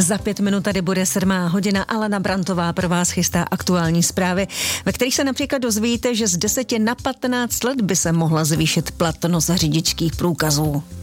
Za 5 minut tady bude 7:00. Alena Brantová pro vás chystá aktuální zprávy, ve kterých se například dozvíte, že z 10 na 15 let by se mohla zvýšit platnost řidičských průkazů.